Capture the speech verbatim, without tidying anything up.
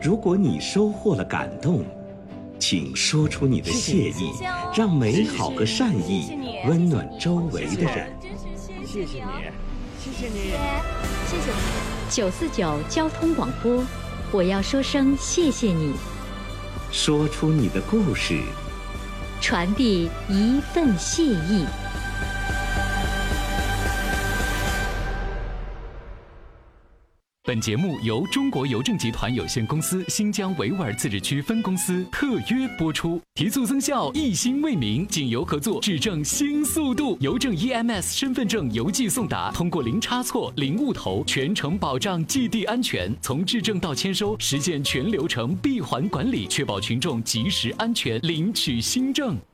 如果你收获了感动，请说出你的谢意，让美好和善意温暖周围的人。 谢谢你，谢谢你， 谢谢你。 九四九交通广播，我要说声谢谢你。 说出你的故事， 传递一份谢意。 本节目由中国邮政集团有限公司新疆维吾尔自治区分公司特约播出，提速增效，一心为民，锦邮合作，质证新速度，邮政 E M S 身份证邮寄送达，通过零差错、零误投，全程保障寄递安全，从质证到签收，实现全流程闭环管理，确保群众及时安全领取新证。